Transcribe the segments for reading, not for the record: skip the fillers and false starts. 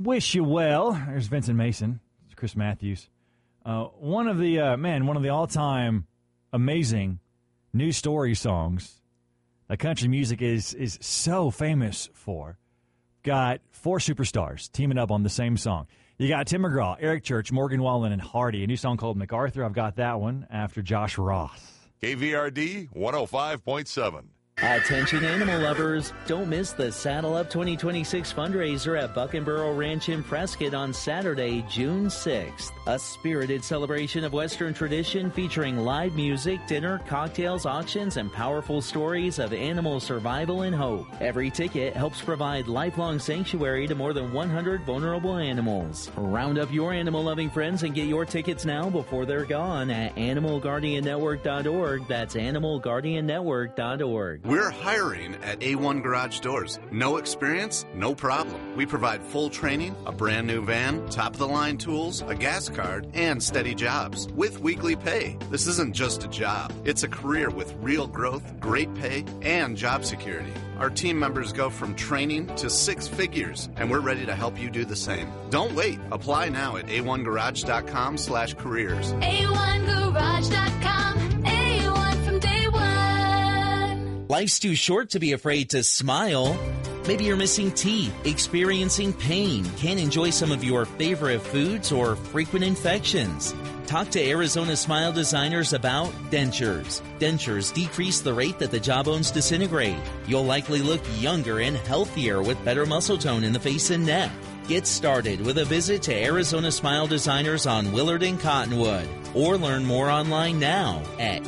wish you well. There's Vincent Mason. It's Chris Matthews. One of the all-time amazing news story songs that country music is so famous for. Got 4 superstars teaming up on the same song. You got Tim McGraw, Eric Church, Morgan Wallen, and Hardy. A new song called MacArthur. I've got that one after Josh Ross. KVRD 105.7. Attention animal lovers, don't miss the Saddle Up 2026 fundraiser at Buckenboro Ranch in Prescott on Saturday, June 6th. A spirited celebration of Western tradition featuring live music, dinner, cocktails, auctions, and powerful stories of animal survival and hope. Every ticket helps provide lifelong sanctuary to more than 100 vulnerable animals. Round up your animal-loving friends and get your tickets now before they're gone at animalguardiannetwork.org. That's animalguardiannetwork.org. We're hiring at A1 Garage Doors. No experience? No problem. We provide full training, a brand new van, top-of-the-line tools, a gas card, and steady jobs with weekly pay. This isn't just a job. It's a career with real growth, great pay, and job security. Our team members go from training to 6 figures, and we're ready to help you do the same. Don't wait. Apply now at a1garage.com/careers. A1garage.com. A1 from day one. Life's too short to be afraid to smile. Maybe you're missing teeth, experiencing pain, can't enjoy some of your favorite foods, or frequent infections. Talk to Arizona Smile Designers about dentures. Dentures decrease the rate that the jawbones disintegrate. You'll likely look younger and healthier with better muscle tone in the face and neck. Get started with a visit to Arizona Smile Designers on Willard and Cottonwood, or learn more online now at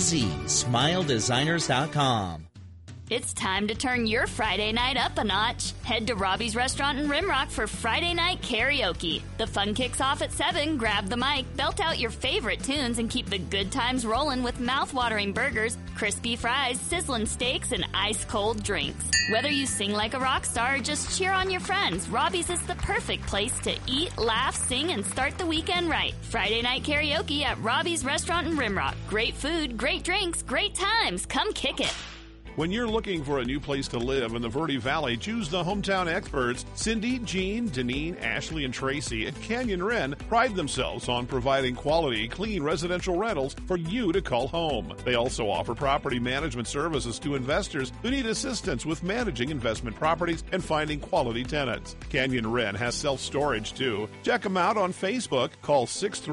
azsmiledesigners.com. It's time to turn your Friday night up a notch. Head to Robbie's Restaurant in Rimrock for Friday night karaoke. The fun kicks off at 7. Grab the mic, belt out your favorite tunes, and keep the good times rolling with mouth-watering burgers, crispy fries, sizzling steaks, and ice-cold drinks. Whether you sing like a rock star or just cheer on your friends, Robbie's is the perfect place to eat, laugh, sing, and start the weekend right. Friday night karaoke at Robbie's Restaurant in Rimrock. Great food, great drinks, great times. Come kick it. When you're looking for a new place to live in the Verde Valley, choose the hometown experts. Cindy, Jean, Deneen, Ashley, and Tracy at Canyon Wren pride themselves on providing quality, clean residential rentals for you to call home. They also offer property management services to investors who need assistance with managing investment properties and finding quality tenants. Canyon Wren has self-storage too. Check them out on Facebook. Call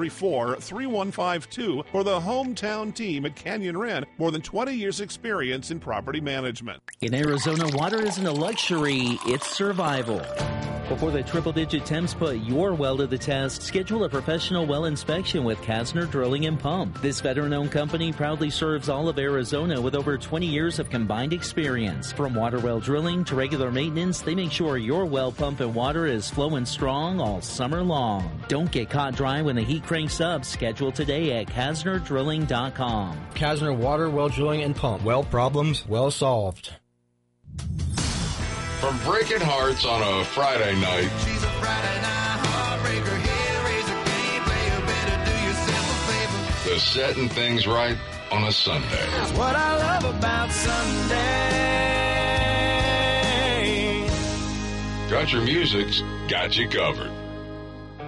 634-3152 for the hometown team at Canyon Wren. More than 20 years experience in property management. In Arizona, water isn't a luxury, it's survival. Before the triple-digit temps put your well to the test, schedule a professional well inspection with Kasner Drilling and Pump. This veteran-owned company proudly serves all of Arizona with over 20 years of combined experience. From water well drilling to regular maintenance, they make sure your well pump and water is flowing strong all summer long. Don't get caught dry when the heat cranks up. Schedule today at KasnerDrilling.com. Kasner Water, Well Drilling and Pump. Well problems, well solved. From Breaking Hearts on a Friday night. She's a Friday night heartbreaker. Here, raise a game, player, better do yourself a favor. To setting things right on a Sunday. That's what I love about Sunday. Country music's got you covered.